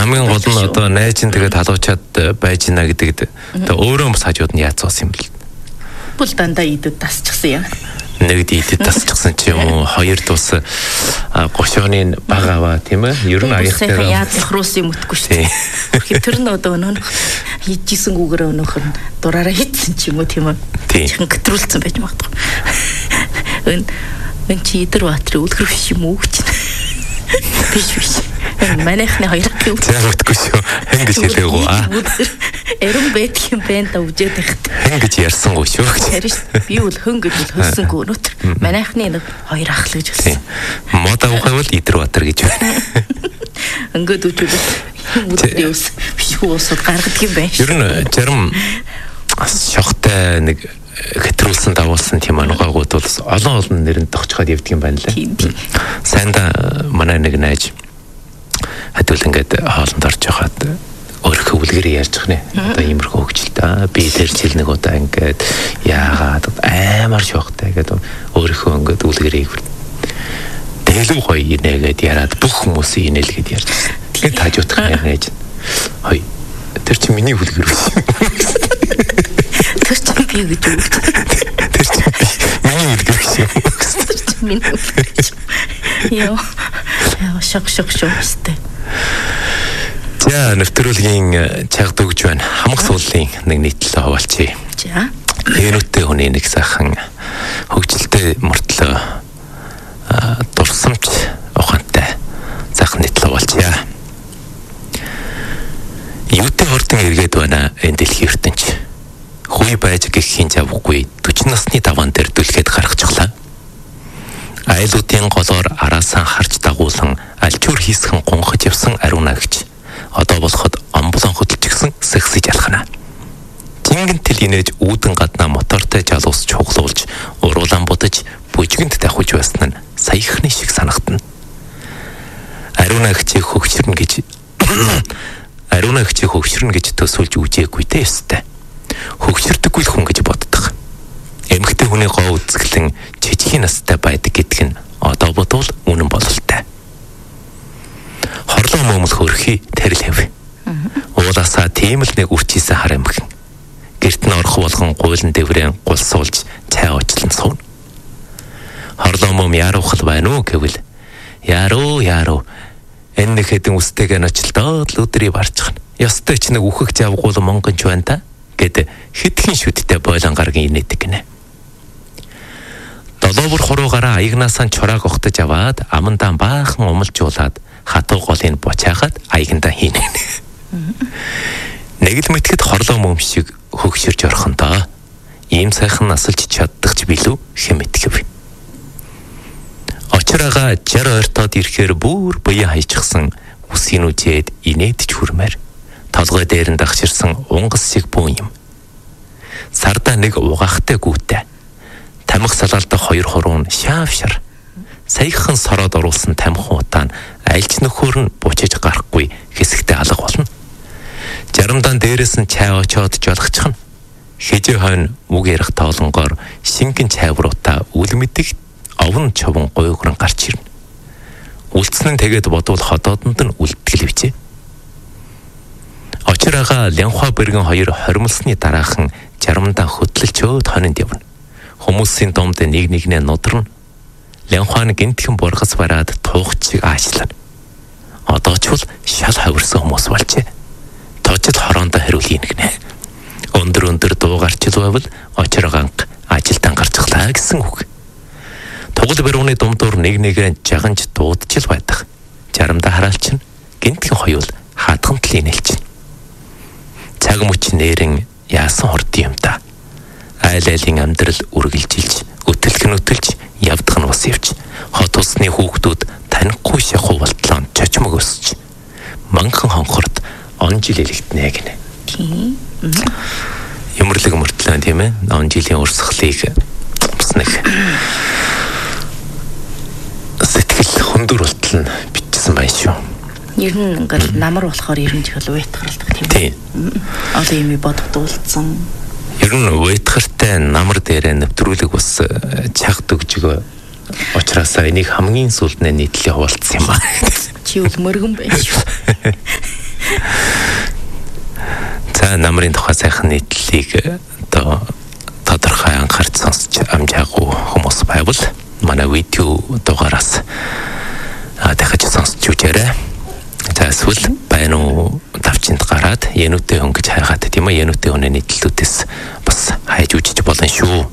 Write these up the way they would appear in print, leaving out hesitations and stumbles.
хамгийн гол нь одоо найз нь тэгээд халуучаад байж гинэ гэдэг. Тэгээд өөрөө бас хажууд нь яацсан юм бэл. Бүл дандаа идэд тасчихсан юм. Нэгд идэд тасчихсан ч юм уу, хоёр дус гошооны баг аваа тийм ээ. Ер нь аяах дээр яадлах руус юм утгүй шүү дээ. Тэр нь одоо өнөөх хийжсэн гүүгээр өнөөх нь дураараа хийсэн ч юм уу тийм үү. Чихэн гэтрүүлсэн байж магадгүй. Эн чи идэр баатрын үлгэр биш юм уу гэж. Биш. Манайхны хоёр гэв. За утгүй шүү. Хин гэж хэлээгүү аа. Эрен бэт юм байна да үжээд ихт. Хин гэж ярьсан гоо шүү. Харин би бол хин гэж хэлсэнгүй өнөтер. Манайхны нэг хоёр ах л гэж хэлсэн. Мод авахвал идэр баатар гэж байна. Ингээд үжээд үдээ ус биш уусууд гаргадаг юм байна. Ер нь зарим шохтой нэг хэтрүүлсэн давуулсан тийм анугаагууд бол олон нэрэнд тогтчиход явдаг юм байна лээ. Сайнда манай нэг найз хадвал ингээд хоолнд орж явахад өөрийнхөө үлгэрээ ярьж байгаа нэ. Одоо иймэрхүү хөвгчлээ. Би тэр жил нэг удаа ингээд яагаад аймар шохтой гэдэг өөрийнхөө ингээд үлгэрийг дэлгүү гоё инээгээд яраад бүх хүмүүсийн инээлгээд ярьж. Тэгээд хажуудах юм яаж. Хой. Тэр чи миний үлгэр үү? Тэр чи би гэж үү? Тэр чи миний үлгэр шүү. Тэр чи миний үлгэр. Яа шок өстэй. За нэвтрүүлгийн чагд өгж байна. Хамаг сууллын нэг нийтлэл хаваалчи. За. Энүүтэй хүний нэг сайхан хөгжилтэй мөртлөө дурсамж ухаантай сайхан нийтлэл хаваалчи. Юутэй хордон эргээд байна энэ дэлхийн ертөнч. Хүй байж гэхийн завгүй 40 насны даваан дээр дүлгээд гаргачихлаа. Айлуудын голоор араасаа харж дагуулсан альчуур хийсгэн гонхож явсан ариунаагч. Одоо болоход амбулан хөдөлчихсэн сексэж алхана. Жингэн тэл инээж үүдэн гаднаа мотортой жалуус чуглуулж уруулан будаж бүжгэнд тавьж байсан нь саяхны шиг санагдана. Ариунаагчийг хөгшөрнө гэж төсөөлж үжээгүй дээ өстэй. Хөгшөрдөггүй л хүн гэж боддог. Эмэгтэй хүний гоо үзэсгэлэн жижигхэн настай байдаг гэдг нь одоо бодвол үнэн бололтой. Хорлоо мөмөл хөрхий тэрл хэв. Уулаасаа тийм л нэг үрчээсээ хар эмхэн. Гэрт нь орох болгон гуйлан дэврэн гулсуулж цай уучлан сууна. Хорлоо мөм яарухал байна уу гэвэл яаруу энэ нэг хэдэн үстэйг ночлоод л өдрийг барчихна. Ёстой ч нэг үхэгч авгуул монгонч байна та гэд хитгэн шүдтэй бойлон гаргийн инээдэг гинэ. Долоовор хуруугаараа аягнаасаа чурааг ухтаж аваад амандаа баахан умалжуулаад хатуу голыг бочаахад аягандаа хийнэ. Нэг л мэтгэд хорлоо мөм шиг хөгшөрж орхонтоо ийм сайхан насалж чаддагч билүү хэмэтгэв. Очраага 60 ойртоод ирэхээр бүр буяа хайчихсан үсгийн үжээд инээдч хүрмээр толгой дээр нь дагширсан унгас шиг бүүн юм. Сардаа нэг угаахтай гүйтэй. Тамхи салаалдах хоёр хуруу нь шаавшар. Саяхан сороод оруулсан тамхи утаа нь альч нөхөр нь бучиж гарахгүй хэсэгтээ алга болно. Жарамдан дээрээс нь чай очоод жолгочихно. Хижээ хойно үг ярих тоолонгоор шингэн чайвруудаа үл мэдих овн човон гойгрон гарч ирнэ. Үлдсэн нь тэгээд бодвол ходоодонд нь үлдгэл бичээ. Очраага Лянхуа бэргэн хоёр хоримлсны дараахан жарамдан хөдлөлчөөд хонинд явна. Хүмүүсийн домд нэг нэгнээ нудрна. Лянхуан гинтхэн бургас бараад туухчиг аачлана. Одоо ч бол шал хавирсан хүмүүс болжээ. Тожил хороондоо хэрүүл гинэ. Өндөр дуу гарчил байвал очраага ажилдаа гарчихлаа гэсэн үг. Тугал бэрүүний думдуур нэг нэгэ жаганж дуудчил байдаг. Жарамда хараалчин гинтхэн хоёул хаадхан тлын нэлчин. Цаг мөч нэрэн яасан хордсон юм та. Айл-айлын амьдрал үргэлжилж, өтөлж явдаг нь бас явж. Хот усны хүүхдүүд танихгүй шахуу болтлоо чочмог өсч. Манхан хонхорд он жил элэгднэ гинэ. Тийм. Юмрлаг мөртлөө тийм ээ. Он жилийн урсгалыг бас нэг сэтгэл хөндөр болтол нь бичсэн байна шүү. Ер нь ингээд намар болохоор ер нь жигэл уйтгаралдаг тийм. Одоо юм бодогдуулсан. Ер нь уйтгартай намар дээр нэвтрүүлэг бас чагд өгжгөө очраасаа энийг хамгийн сүүлдээ нийтлээ хуваалцсан юм ба. Чи үл мөргөн байна шүү. За намрын тухай сайхан нийтлэлийг одоо тодорхой анхаарч сонсч амжаагүй хүмүүс байвал манай видео дугаараас дахиж сонсч үзээрэй. За эсвэл байна уу давчинд гараад януутай хүн гэж хайгаад тийм ээ януутай хүний нийтлэлүүдээс бас хайж үзэж болно шүү.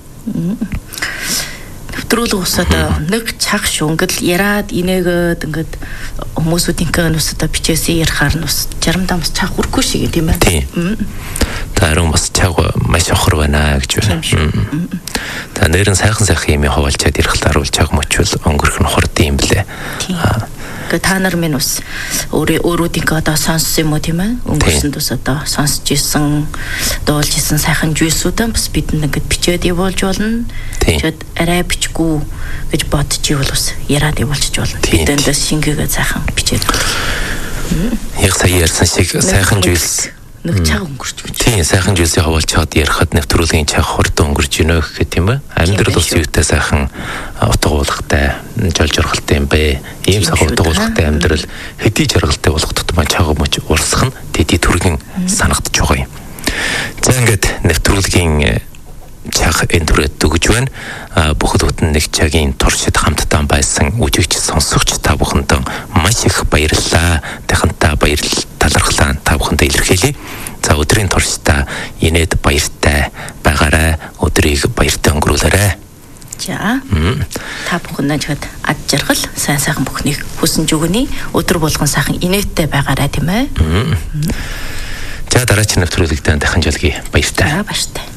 Нэвтрүүлэг усаад нэг цаг шунгал яраад инээгээд ингээд хүмүүсүүдийн нүсэд бичээсээ ярихаар нүс жарамдаа бас цаг хүрхгүй шиг тийм ээ. Тарун бас цаг маш охор байна гэж байна. Та нэрэн сайхан юм хаваалчаад ярих таруул цаг мочвол өнгөрөх нь хордсон юм блэ. Та нар минь ус өөрүүдийн одоо сонссон юм уу тийм ээ? Өнгөрсөн тус одоо сонсч исэн, дуулж исэн сайхан зүйлсүүдэн бас бидэнд ингээд бичээд явуулж болно. Тэгэд арай бичгүй гэж бодож ивэл ус яраад явуулчих болно. Бидэндээ шингээгээ сайхан бичээд болно. Яг сая ярьсан шиг сайхан зүйлс нэг цаг өнгөрч гэж. Тийм сайхан зүйлсийг хаваалчаад ярихад нэвтрүүлгийн цаг хурдан өнгөрж ийнө гэх тийм ээ. Амьдрал ус юутай сайхан утга уулгатай, жол жоргалтай юм бэ. Ийм сайхан утга уулгатай амьдрал хэдий жаргалтай болох тутмаа цаг мөч урсах нь тэдий төргийн санагдаж байгаа юм. За ингээд нэвтрүүлгийн цаг энэ төрөд өгж байна. Бүхэл бүтэн нэг цагийн туршид хамтдаа байсан үжигч сонсогч та бүхэнд маш их баярлалаа. Дахинтаа талархлаа та бүхэнд илэрхийлье. За өдрийн туршидаа инээд баяртай байгаарай. Өдрийг баяртай өнгөрүүлээрэй. За та бүхэнд чад ад жаргал сайн бүхнийг хүсэж өгнө. Өдөр болгон сайхан инээдтэй байгаарай тийм ээ. За дараагийн нэвтрүүлэгтээ дахин жолгий баяртай. Баяртай.